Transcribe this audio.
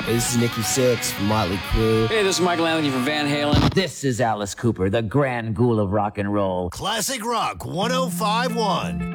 This is Nikki Sixx from Motley Crue. Hey, this is Michael Anthony from Van Halen. This is Alice Cooper, the grand ghoul of rock and roll. Classic Rock 1051.